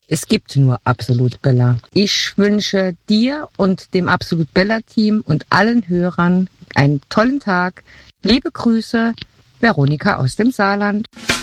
Es gibt nur Absolut Bella. Ich wünsche dir und dem Absolut Bella Team und allen Hörern einen tollen Tag. Liebe Grüße, Veronika aus dem Saarland.